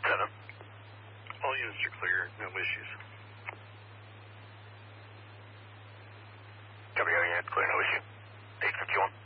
7. All units are clear, no issues. Copy, all units clear, no issue. 851.